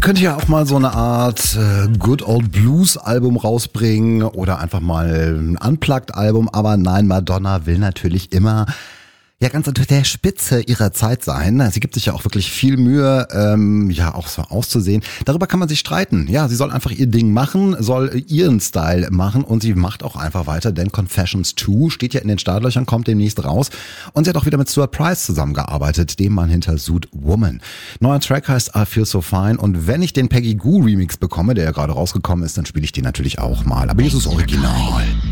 könnte ja auch mal so eine Art Good Old Blues Album rausbringen oder einfach mal ein Unplugged Album, aber nein, Madonna will natürlich immer ganz unter der Spitze ihrer Zeit sein. Sie gibt sich ja auch wirklich viel Mühe, auch so auszusehen. Darüber kann man sich streiten. Ja, sie soll einfach ihr Ding machen, soll ihren Style machen und sie macht auch einfach weiter, denn Confessions 2 steht ja in den Startlöchern, kommt demnächst raus und sie hat auch wieder mit Stuart Price zusammengearbeitet, dem Mann hinter Suit Woman. Neuer Track heißt I Feel So Fine und wenn ich den Peggy Gou Remix bekomme, der ja gerade rausgekommen ist, dann spiele ich den natürlich auch mal. Aber hier ist es original.